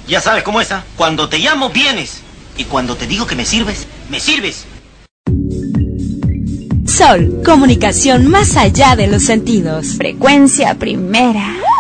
Ya sabes cómo es, ¿ah? Cuando te llamo, vienes. Y cuando te digo que me sirves, me sirves. Sol, comunicación más allá de los sentidos. Frecuencia primera.